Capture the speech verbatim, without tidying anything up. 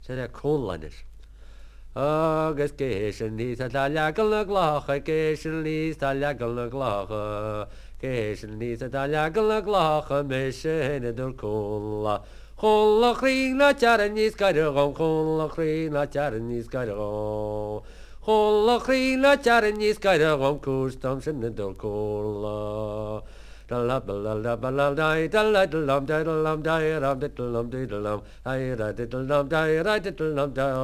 sé cólanis. Agus céisian níos a legal na glácha céisian níos tá legal na glácha céisian níos a legal na glácha mé sin idir cóla. Chola chrí na tearan níos gaiidirám chola chrí na tearan níos gaiidirám. Chola chrí na tearan níos gaiidirám cústam sin idir cóla. Da la ba la la ba la da da la da lam da da lam da ra da da lam da da lam ai ra da da lam da ra da da lam da